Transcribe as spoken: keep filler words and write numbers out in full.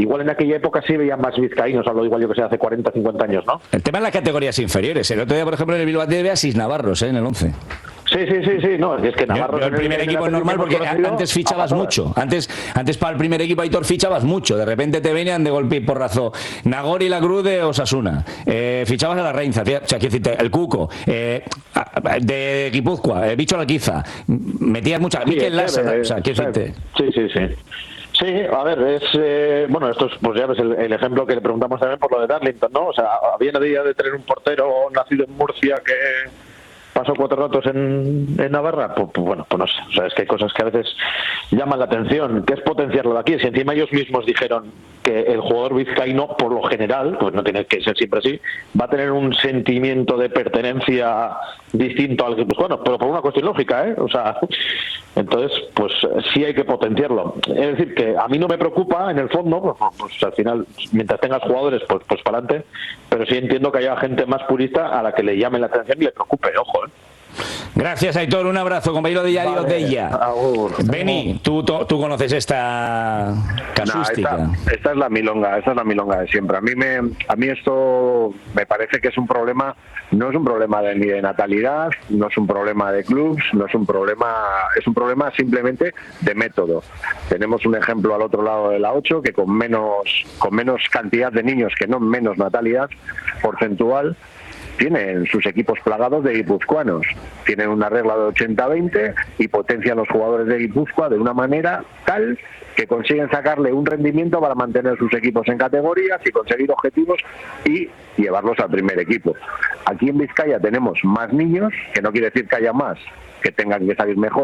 igual en aquella época sí veían más vizcaínos, hablo igual yo que sé, hace cuarenta, cincuenta años, ¿no? El tema en las categorías inferiores. El otro día, por ejemplo, en el Bilbao había seis navarros, ¿eh? En el once. Sí, sí, sí, sí, no, es que Navarro... Yo, yo el primer equipo es normal porque antes fichabas mucho. Antes antes para el primer equipo, Aitor, fichabas mucho. De repente te venían de golpe y porrazo Nagori y la Cruz de Osasuna. Eh, fichabas a la Reinza, o sea, quiero decirte, el Cuco, eh, de Guipúzcoa, eh, Bicho Alquiza. Metías mucha... Sí, Mikel Lassa, eh, o sea, quiero decirte... Sí, sí, sí. Sí, a ver, es... Eh, bueno, esto es, pues ya ves, el, el ejemplo que le preguntamos también por lo de Darlington, ¿no? O sea, había nadie de tener un portero nacido en Murcia que... pasó cuatro ratos en, en Navarra, pues, pues bueno, pues no sé, o sea, es que hay cosas que a veces llaman la atención, que es potenciarlo de aquí. Si encima ellos mismos dijeron que el jugador vizcaíno, por lo general, pues no tiene que ser siempre así, va a tener un sentimiento de pertenencia distinto al que, pues bueno, pero por una cuestión lógica, ¿eh? O sea, entonces, pues sí hay que potenciarlo. Es decir, que a mí no me preocupa, en el fondo, pues, pues al final, mientras tengas jugadores, pues, pues para adelante, pero sí entiendo que haya gente más purista a la que le llame la atención y le preocupe, ojo, ¿eh? Gracias, Aitor, un abrazo, compañero de diario vale, de ella. Beni, tú, tú conoces esta casuística. No, esta, esta es la milonga, esta es la milonga de siempre. A mí me, a mí esto me parece que es un problema, no es un problema de, ni de natalidad, no es un problema de clubs, no es un problema, es un problema simplemente de método. Tenemos un ejemplo al otro lado de la ocho que con menos, con menos cantidad de niños, que no menos natalidad porcentual, tienen sus equipos plagados de guipuzcoanos. Tienen una regla de ochenta veinte y potencian los jugadores de Guipúzcoa de una manera tal que consiguen sacarle un rendimiento para mantener sus equipos en categorías y conseguir objetivos y llevarlos al primer equipo. Aquí en Vizcaya tenemos más niños, que no quiere decir que haya más que tengan que salir mejor,